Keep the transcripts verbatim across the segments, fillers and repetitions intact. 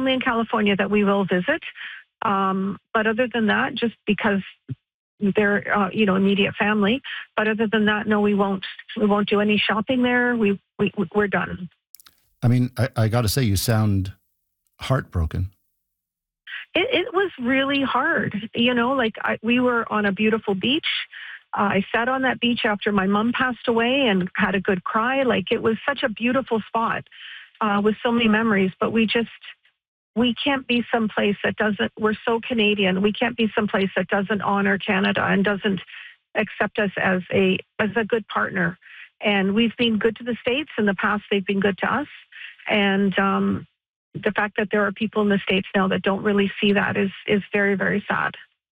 family in California that we will visit. Um, but other than that, just because they're, uh, you know, immediate family. But other than that, no, we won't. We won't do any shopping there. We, we we're done. I mean, I, I got to say, you sound heartbroken. It, it was really hard. You know, like I, we were on a beautiful beach. Uh, I sat on that beach after my mom passed away and had a good cry. Like it was such a beautiful spot uh, with so many memories. But we just, we can't be someplace that doesn't, we're so Canadian. We can't be someplace that doesn't honor Canada and doesn't accept us as a, as a good partner. And we've been good to the States in the past. They've been good to us. And um, the fact that there are people in the States now that don't really see that is, is very, very sad.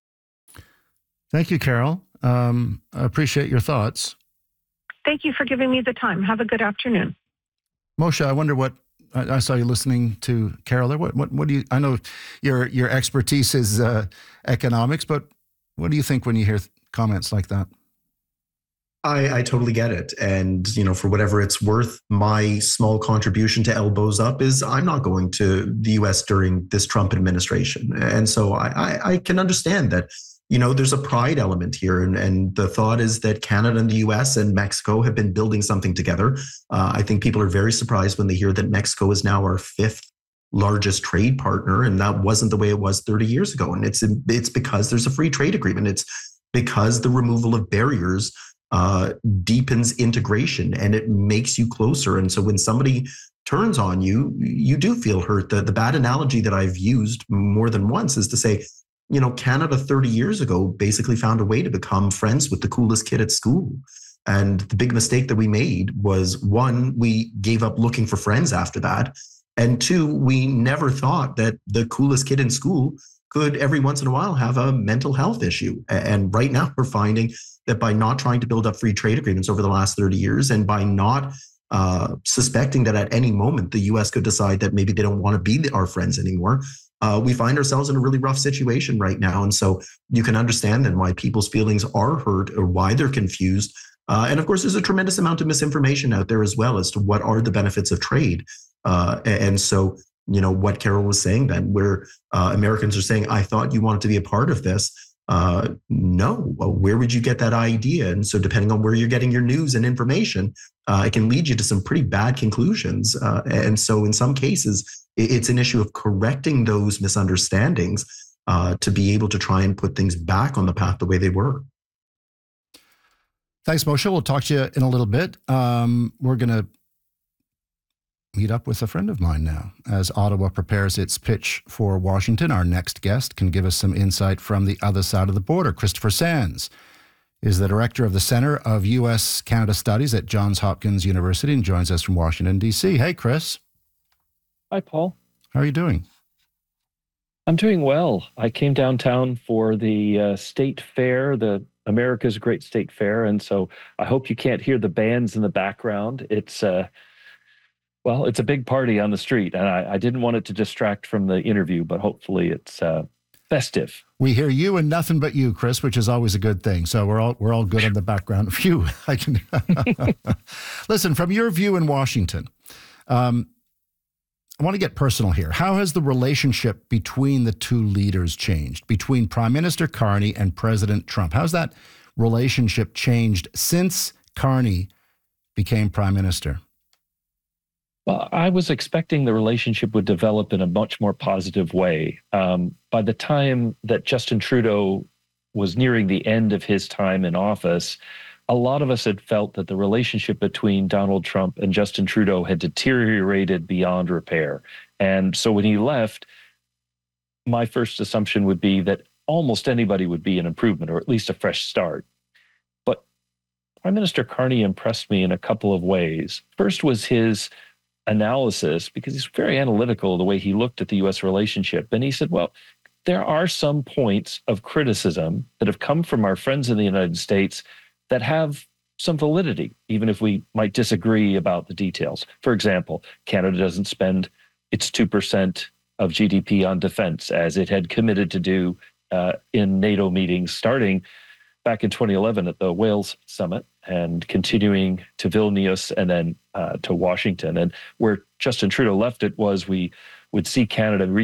Thank you, Carol. Um, I appreciate your thoughts. Thank you for giving me the time. Have a good afternoon. Moshe, I wonder what, I, I saw you listening to Carol there. What, what, what do you, I know your, your expertise is uh, economics, but what do you think when you hear th- comments like that? I, I totally get it. And, you know, for whatever it's worth, my small contribution to Elbows Up is I'm not going to the U S during this Trump administration. And so I, I, I can understand that, you know, there's a pride element here. And, and the thought is that Canada and the U S and Mexico have been building something together. Uh, I think people are very surprised when they hear that Mexico is now our fifth largest trade partner. And that wasn't the way it was thirty years ago. And it's, it's because there's a free trade agreement. It's because the removal of barriers Uh, deepens integration and it makes you closer. And so when somebody turns on you, you do feel hurt. The, the bad analogy that I've used more than once is to say, you know, Canada thirty years ago basically found a way to become friends with the coolest kid at school. And the big mistake that we made was, one, we gave up looking for friends after that. And two, we never thought that the coolest kid in school could every once in a while have a mental health issue. And right now we're finding that by not trying to build up free trade agreements over the last thirty years and by not uh, suspecting that at any moment the U S could decide that maybe they don't want to be our friends anymore, uh, we find ourselves in a really rough situation right now. And so you can understand then why people's feelings are hurt or why they're confused. Uh, and of course, there's a tremendous amount of misinformation out there as well as to what are the benefits of trade. Uh, and so, you know, what Carol was saying then, where uh, Americans are saying, I thought you wanted to be a part of this. Uh, no, well, where would you get that idea? And so depending on where you're getting your news and information, uh, it can lead you to some pretty bad conclusions. Uh, and so in some cases, it's an issue of correcting those misunderstandings uh, to be able to try and put things back on the path the way they were. Thanks, Moshe. We'll talk to you in a little bit. Um, we're going to meet up with a friend of mine now as Ottawa prepares its pitch for Washington. Our next guest can give us some insight from the other side of the border. Christopher Sands is the director of the Center of U S Canada Studies at Johns Hopkins University and joins us from Washington, D C. Hey, Chris. Hi, Paul. How are you doing? I'm doing well. I came downtown for the uh, state fair, the America's Great State Fair, and so I hope you can't hear the bands in the background. It's uh, Well, it's a big party on the street, and I, I didn't want it to distract from the interview, but hopefully it's uh, festive. We hear you and nothing but you, Chris, which is always a good thing. So we're all we're all good on the background. Phew, I can listen from your view in Washington. Um, I want to get personal here. How has the relationship between the two leaders changed, between Prime Minister Carney and President Trump? How's that relationship changed since Carney became Prime Minister? Well, I was expecting the relationship would develop in a much more positive way. Um, by the time that Justin Trudeau was nearing the end of his time in office, a lot of us had felt that the relationship between Donald Trump and Justin Trudeau had deteriorated beyond repair. And so when he left, my first assumption would be that almost anybody would be an improvement or at least a fresh start. But Prime Minister Carney impressed me in a couple of ways. First was his analysis, because he's very analytical the way he looked at the U S relationship. And he said, well, there are some points of criticism that have come from our friends in the United States that have some validity, even if we might disagree about the details. For example, Canada doesn't spend its two percent of G D P on defense as it had committed to do uh, in NATO meetings starting back in twenty eleven at the Wales summit and continuing to Vilnius and then uh, to Washington. And where Justin Trudeau left it was we would see Canada